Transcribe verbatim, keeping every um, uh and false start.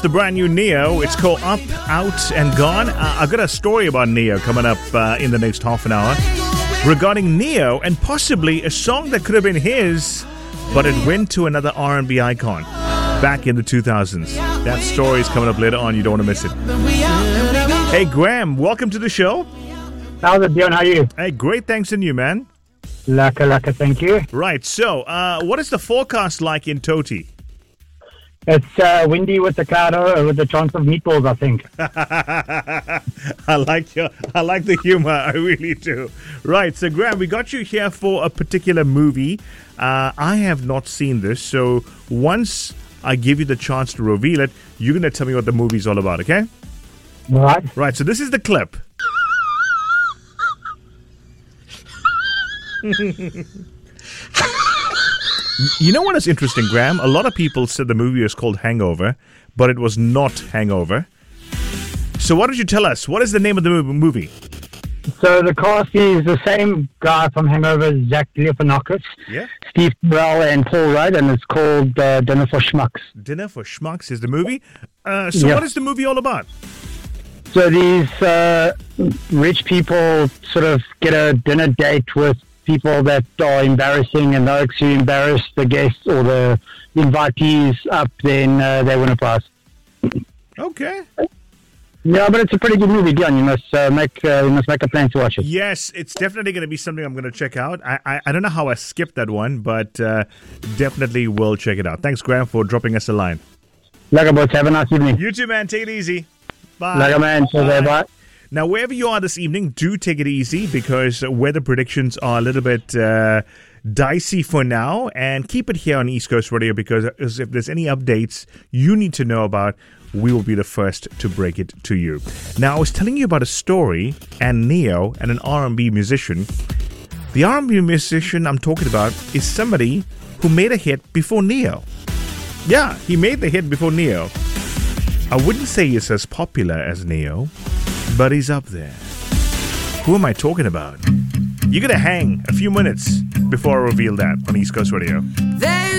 the brand new Neo. It's called Up, Out and Gone. Uh, I've got a story about Neo coming up uh, in the next half an hour regarding Neo and possibly a song that could have been his, but it went to another R and B icon back in the two thousands. That story is coming up later on. You don't want to miss it. Hey, Graham, welcome to the show. How's it, Dion? How are you? Hey, great. Thanks to you, man. Laka, laka, thank you. Right. So, uh, what is the forecast like in Toti? It's uh, windy with the cloud uh, with the chance of meatballs, I think. I like your, I like the humor. I really do. Right. So, Graham, we got you here for a particular movie. Uh, I have not seen this, so once I give you the chance to reveal it, you're going to tell me what the movie's all about, okay? All right. Right. So, this is the clip. You know what is interesting, Graham? A lot of people said the movie was called Hangover, but it was not Hangover. So what did you tell us? What is the name of the movie? So the cast is the same guy from Hangover, Zach Galifianakis, yeah. Steve Carell, and Paul Rudd, and it's called uh, Dinner for Schmucks. Dinner for Schmucks is the movie. Uh, so yeah. What is the movie all about? So these uh, rich people sort of get a dinner date with people that are embarrassing, and those who embarrass the guests or the invitees up, then uh, they win a prize. Okay. Yeah, but it's a pretty good movie, Dion. You must uh, make uh, you must make a plan to watch it. Yes, it's definitely going to be something I'm going to check out. I, I I don't know how I skipped that one, but uh, definitely will check it out. Thanks, Graham, for dropping us a line. Like boys, have a nice evening. You too, man. Take it easy. Bye. Like man. Bye. Bye. Now, wherever you are this evening, do take it easy because weather predictions are a little bit uh, dicey for now. And keep it here on East Coast Radio because if there's any updates you need to know about, we will be the first to break it to you. Now, I was telling you about a story and Neo and an R and B musician. The R and B musician I'm talking about is somebody who made a hit before Neo. Yeah, he made the hit before Neo. I wouldn't say he's as popular as Neo, but he's up there. Who am I talking about? You're going to hang a few minutes before I reveal that on East Coast Radio. There